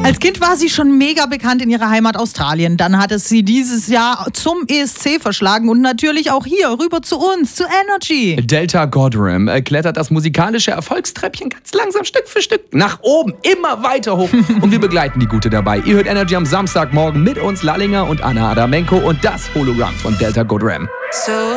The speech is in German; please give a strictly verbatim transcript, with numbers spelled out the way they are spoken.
Als Kind war sie schon mega bekannt in ihrer Heimat Australien. Dann hat es sie dieses Jahr zum E S C verschlagen und natürlich auch hier rüber zu uns, zu Energy. Delta Goddard äh, klettert das musikalische Erfolgstreppchen ganz langsam Stück für Stück nach oben, immer weiter hoch. Und wir begleiten die Gute dabei. Ihr hört Energy am Samstagmorgen mit uns, Lallinger und Anna Adamenko und das Hologramm von Delta Goddard. So